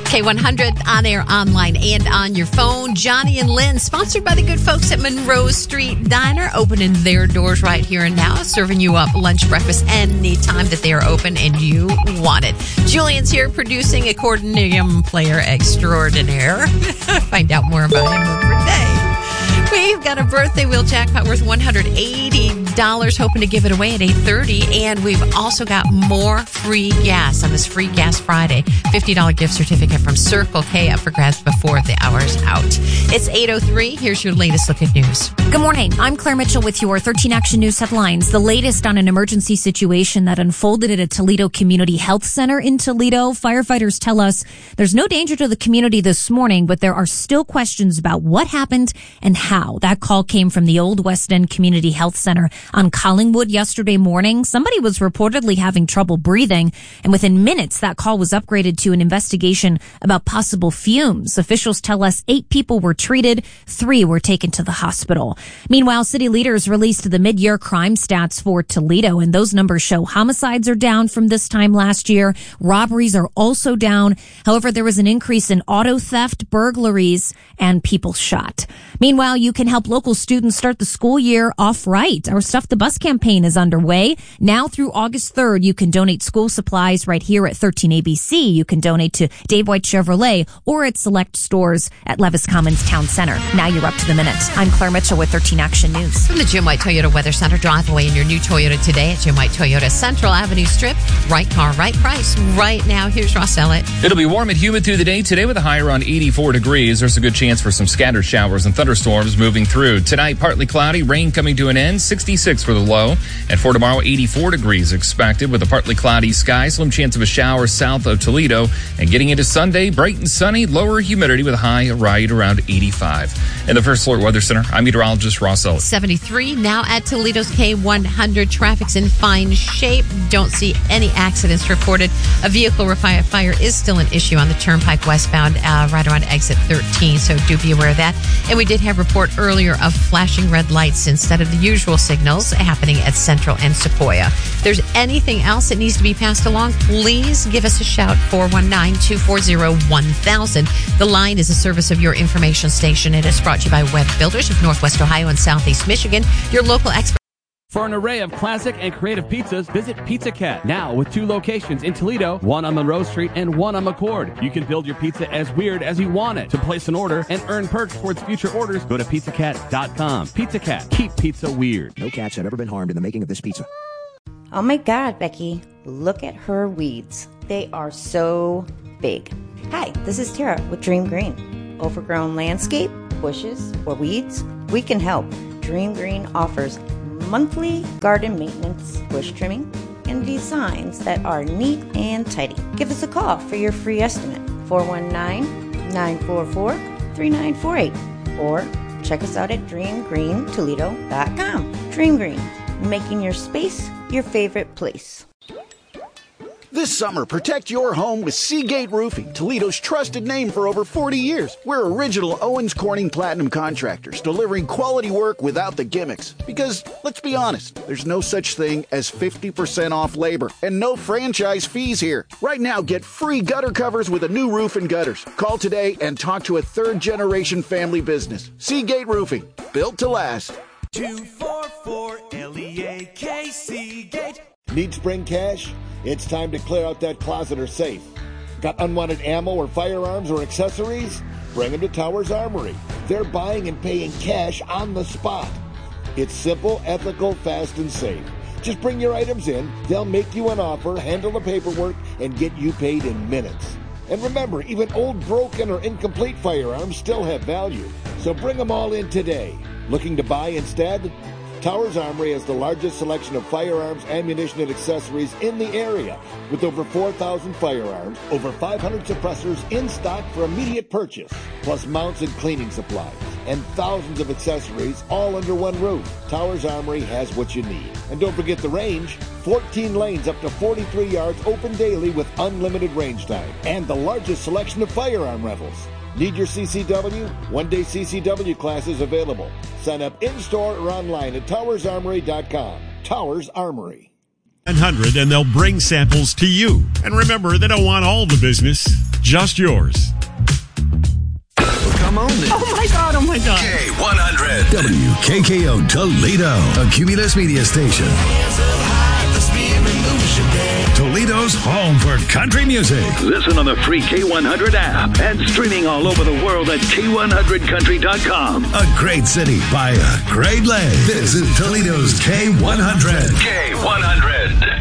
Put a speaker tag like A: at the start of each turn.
A: K100 on air, online, and on your phone. Johnny and Lynn, sponsored by the good folks at Monroe Street Diner, opening their doors right here and now, serving you up lunch, breakfast, anytime that they are open and you want it. Julian's here producing, accordion player extraordinaire. Find out more about him every day. We've got a birthday wheel jackpot worth $180, hoping to give it away at 8:30. And we've also got more free gas on this Free Gas Friday. $50 gift certificate from Circle K up for grabs before the hour's out. It's 8:03. Here's your latest look at news.
B: Good morning. I'm Claire Mitchell with your 13 Action News headlines. The latest on an emergency situation that unfolded at a Toledo Community Health Center in Toledo. Firefighters tell us there's no danger to the community this morning, but there are still questions about what happened and how. That call came from the Old West End Community Health Center on Collingwood yesterday morning. Somebody was reportedly having trouble breathing, and within minutes, that call was upgraded to an investigation about possible fumes. Officials tell us 8 people were treated, 3 were taken to the hospital. Meanwhile, city leaders released the mid-year crime stats for Toledo, and those numbers show homicides are down from this time last year. Robberies are also down. However, there was an increase in auto theft, burglaries, and people shot. Meanwhile, you can help local students start the school year off right. Our Stuff the Bus campaign is underway. Now through August 3rd, you can donate school supplies right here at 13 ABC. You can donate to Dave White Chevrolet or at select stores at Levis Commons Town Center. Now you're up to the minute. I'm Claire Mitchell with 13 Action News.
A: From the Jim White Toyota Weather Center, drive away in your new Toyota today at Jim White Toyota Central Avenue Strip. Right car, right price. Right now, here's Ross Ellett.
C: It'll be warm and humid through the day today with a high around 84 degrees. There's a good chance for some scattered showers and thunderstorms moving through. Tonight, partly cloudy, rain coming to an end, 66 for the low. And for tomorrow, 84 degrees expected with a partly cloudy sky, slim chance of a shower south of Toledo. And getting into Sunday, bright and sunny, lower humidity with a high right around 85. In the First Alert Weather Center, I'm meteorologist Ross Ellett.
A: 73 now at Toledo's K100. Traffic's in fine shape. Don't see any accidents reported. A vehicle fire is still an issue on the Turnpike westbound right around exit 13, so do be aware of that. And we did have a report earlier of flashing red lights instead of the usual signals happening at Central and Sequoia. If there's anything else that needs to be passed along, please give us a shout, 419-240-1000. The Line is a service of your information station. It is brought to you by Web Builders of Northwest Ohio and Southeast Michigan, your local expert.
D: For an array of classic and creative pizzas, visit Pizza Cat. Now with 2 locations in Toledo, one on Monroe Street and one on McCord. You can build your pizza as weird as you want it. To place an order and earn perks towards future orders, go to pizzacat.com. Pizza Cat. Keep pizza weird.
E: No cats have ever been harmed in the making of this pizza.
F: Oh my God, Becky. Look at her weeds. They are so big. Hi, this is Tara with Dream Green. Overgrown landscape, bushes, or weeds? We can help. Dream Green offers monthly garden maintenance, bush trimming, and designs that are neat and tidy. Give us a call for your free estimate, 419-944-3948, or check us out at dreamgreentoledo.com. Dream Green, making your space your favorite place.
G: This summer, protect your home with Seagate Roofing, Toledo's trusted name for over 40 years. We're original Owens Corning Platinum contractors, delivering quality work without the gimmicks. Because, let's be honest, there's no such thing as 50% off labor and no franchise fees here. Right now, get free gutter covers with a new roof and gutters. Call today and talk to a third-generation family business. Seagate Roofing, built to last.
H: 244-LEAK Seagate.
I: Need spring cash? It's time to clear out that closet or safe. Got unwanted ammo or firearms or accessories? Bring them to Towers Armory. They're buying and paying cash on the spot. It's simple, ethical, fast, and safe. Just bring your items in, they'll make you an offer, handle the paperwork, and get you paid in minutes. And remember, even old, broken, or incomplete firearms still have value. So bring them all in today. Looking to buy instead? Towers Armory has the largest selection of firearms, ammunition, and accessories in the area, with over 4,000 firearms, over 500 suppressors in stock for immediate purchase, plus mounts and cleaning supplies, and thousands of accessories all under one roof. Towers Armory has what you need. And don't forget the range, 14 lanes up to 43 yards open daily with unlimited range time, and the largest selection of firearm rentals. Need your CCW? One-day CCW classes available. Sign up in-store or online at towersarmory.com. Towers Armory.
J: 100, and they'll bring samples to you. And remember, they don't want all the business, just yours.
K: Come on then.
L: Oh my God, oh my God.
M: K100. WKKO Toledo. A Cumulus media station. Toledo's home for country music.
N: Listen on the free K100 app and streaming all over the world at K100country.com.
M: A great city by a great lake. This is Toledo's K100.
N: K100.